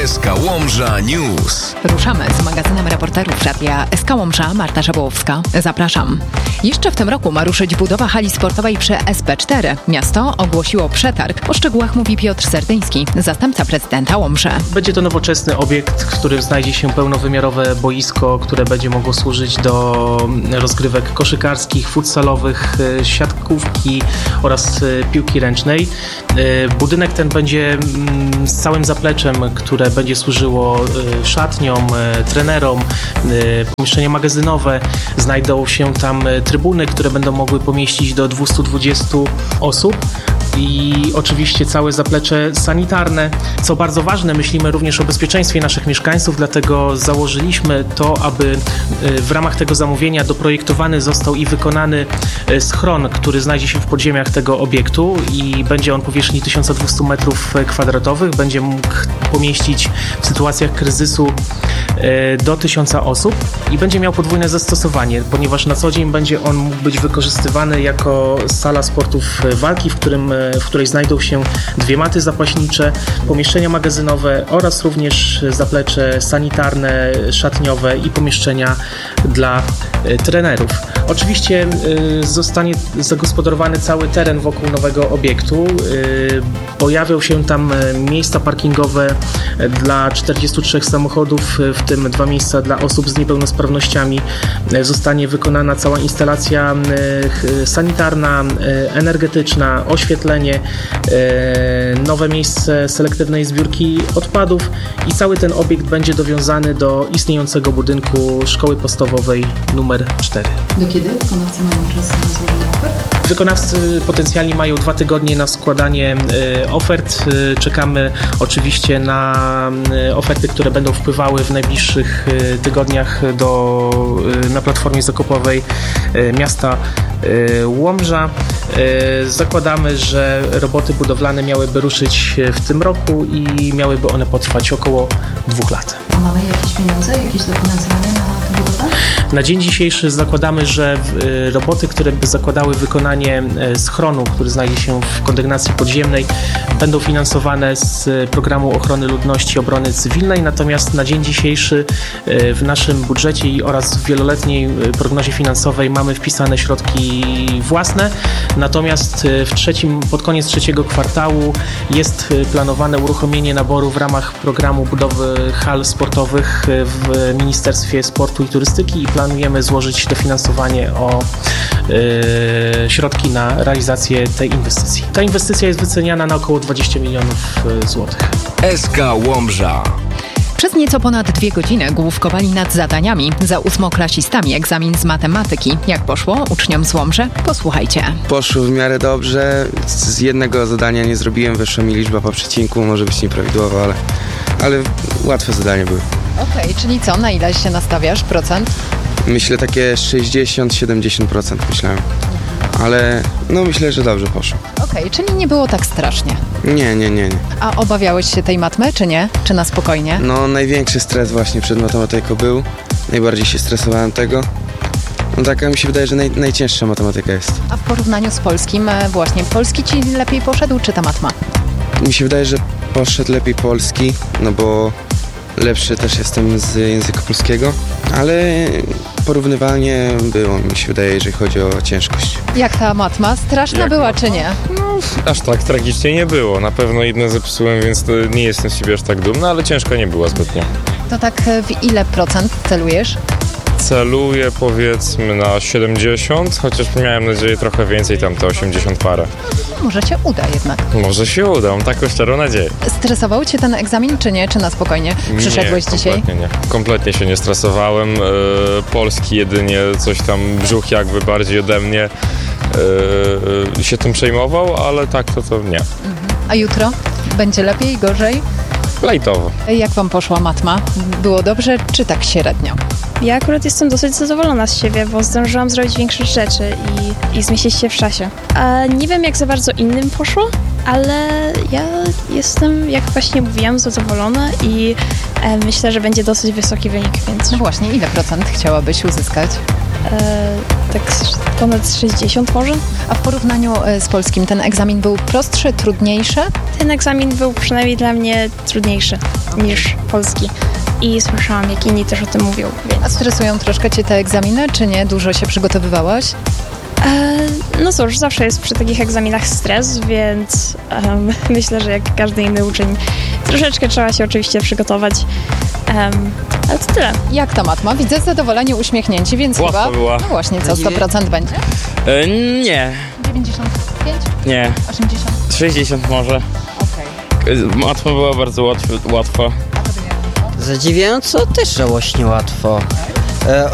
SK Łomża News. Ruszamy z magazynem reporterów Radia SK Łomża. Marta Szabłowska. Zapraszam. Jeszcze w tym roku ma ruszyć budowa hali sportowej przy SP4. Miasto ogłosiło przetarg. O szczegółach mówi Piotr Serdyński, zastępca prezydenta Łomży. Będzie to nowoczesny obiekt, w którym znajdzie się pełnowymiarowe boisko, które będzie mogło służyć do rozgrywek koszykarskich, futsalowych, siatkówki oraz piłki ręcznej. Budynek ten będzie z całym zapleczem, które będzie służyło szatniom, trenerom, pomieszczenia magazynowe. Znajdą się tam trybuny, które będą mogły pomieścić do 220 osób. I oczywiście całe zaplecze sanitarne. Co bardzo ważne, myślimy również o bezpieczeństwie naszych mieszkańców, dlatego założyliśmy to, aby w ramach tego zamówienia doprojektowany został i wykonany schron, który znajdzie się w podziemiach tego obiektu i będzie on powierzchni 1200 m2, będzie mógł pomieścić w sytuacjach kryzysu do 1000 osób i będzie miał podwójne zastosowanie, ponieważ na co dzień będzie on mógł być wykorzystywany jako sala sportów walki, w której znajdą się 2 maty zapaśnicze, pomieszczenia magazynowe oraz również zaplecze sanitarne, szatniowe i pomieszczenia dla trenerów. Oczywiście zostanie zagospodarowany cały teren wokół nowego obiektu. Pojawią się tam miejsca parkingowe dla 43 samochodów, w tym 2 miejsca dla osób z niepełnosprawnościami. Zostanie wykonana cała instalacja sanitarna, energetyczna, oświetlenie, nowe miejsce selektywnej zbiórki odpadów i cały ten obiekt będzie dowiązany do istniejącego budynku szkoły podstawowej numer 4. Do kiedy wykonawcy mają czas na złożenie ofert? Wykonawcy potencjalni mają 2 tygodnie na składanie ofert. Czekamy oczywiście na oferty, które będą wpływały w najbliższych tygodniach na platformie zakupowej miasta Łomża. Zakładamy, że roboty budowlane miałyby ruszyć w tym roku i miałyby one potrwać około 2 lat. A mamy jakieś pieniądze, jakieś dofinansowanie na tę budowę? Na dzień dzisiejszy zakładamy, że roboty, które by zakładały wykonanie schronu, który znajdzie się w kondygnacji podziemnej, będą finansowane z Programu Ochrony Ludności Obrony Cywilnej, natomiast na dzień dzisiejszy w naszym budżecie oraz w wieloletniej prognozie finansowej mamy wpisane środki własne, natomiast pod koniec 3. kwartału jest planowane uruchomienie naboru w ramach programu budowy hal sportowych w Ministerstwie Sportu i Turystyki i planujemy złożyć dofinansowanie o środki na realizację tej inwestycji. Ta inwestycja jest wyceniana na około 20 milionów złotych. SK Łomża. Przez nieco ponad 2 godziny główkowali nad zadaniami za 8-klasistami egzamin z matematyki. Jak poszło uczniom z Łomży? Posłuchajcie. Poszło w miarę dobrze. Z jednego zadania nie zrobiłem, wyszła mi liczba po przecinku, może być nieprawidłowa, ale łatwe zadania były. Okej, czyli co? Na ile się nastawiasz procent? Myślę takie 60-70% myślałem. Ale myślę, że dobrze poszło. Okej, czyli nie było tak strasznie. Nie. A obawiałeś się tej matmy, czy nie? Czy na spokojnie? Największy stres właśnie przed matematyką był. Najbardziej się stresowałem tego. Taka mi się wydaje, że najcięższa matematyka jest. A w porównaniu z polskim, właśnie polski ci lepiej poszedł, czy ta matma? Mi się wydaje, że poszedł lepiej polski, bo lepszy też jestem z języka polskiego, ale porównywalnie było, mi się wydaje, jeżeli chodzi o ciężkość. Jak ta matma? Straszna była, czy nie? Aż tak tragicznie nie było. Na pewno jedno zepsułem, więc nie jestem z siebie aż tak dumny, ale ciężko nie było zbytnio. To tak w ile procent celujesz? Celuję powiedzmy na 70, chociaż miałem nadzieję trochę więcej, tam te 80 parę. Może się uda jednak. Może się uda, mam taką szczerą nadzieję. Stresował cię ten egzamin, czy nie? Czy na spokojnie przyszedłeś dzisiaj? Nie. Kompletnie się nie stresowałem. Polski jedynie coś tam brzuch jakby bardziej ode mnie się tym przejmował, ale tak to nie. A jutro? Będzie lepiej, gorzej? Lajtowo. Jak wam poszła matma? Było dobrze, czy tak średnio? Ja akurat jestem dosyć zadowolona z siebie, bo zdążyłam zrobić większość rzeczy i zmieścić się w czasie. Nie wiem, jak za bardzo innym poszło, ale ja jestem, jak właśnie mówiłam, zadowolona i myślę, że będzie dosyć wysoki wynik, więc... No właśnie, ile procent chciałabyś uzyskać? Tak ponad 60 może. A w porównaniu z polskim ten egzamin był prostszy, trudniejszy? Ten egzamin był przynajmniej dla mnie trudniejszy. niż polski. I słyszałam, jak inni też o tym mówią. A stresują troszkę Cię te egzaminy, czy nie? Dużo się przygotowywałaś? No cóż, zawsze jest przy takich egzaminach stres, więc myślę, że jak każdy inny uczeń troszeczkę trzeba się oczywiście przygotować. Ale to tyle. Jak ta matma? Widzę zadowolenie, uśmiechnięci, więc Łatwa chyba... była. No właśnie, co 100% będzie? Nie, 95? nie. 80? 60 może. Okej. Matma była bardzo łatwa. Zadziwiająco też żałośnie łatwo.